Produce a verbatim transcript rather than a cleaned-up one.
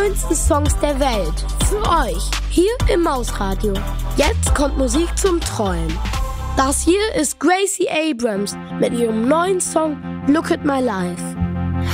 neunsten Songs der Welt. Für euch. Hier im Mausradio. Jetzt kommt Musik zum Träumen. Das hier ist Gracie Abrams mit ihrem neuen Song Look at My Life.